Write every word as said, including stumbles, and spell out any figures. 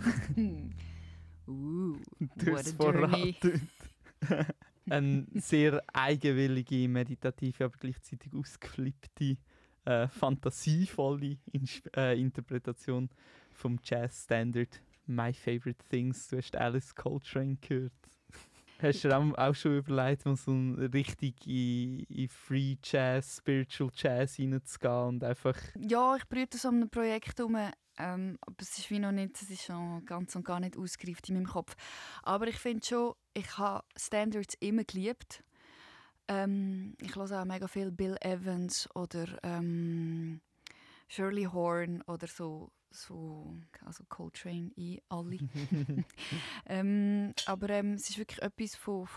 uh, Du what hast a es vorhin journey. angedeutet. Eine sehr eigenwillige, meditative, aber gleichzeitig ausgeflippte, äh, fantasievolle Insp- äh, Interpretation vom Jazz-Standard «My Favorite Things». Du hast Alice Coltrane gehört. Hast du dir auch, auch schon überlegt, mal so richtig in, in Free Jazz, Spiritual Jazz reinzugehen und einfach... Ja, ich brüte so an einem Projekt herum, ähm, aber es ist wie noch nicht, es ist schon ganz und gar nicht ausgereift in meinem Kopf. Aber ich finde schon, ich habe Standards immer geliebt. Ähm, ich höre auch mega viel Bill Evans oder ähm, Shirley Horn oder so, so also Coltrane, ich, alle. ähm, aber ähm, es ist wirklich etwas von,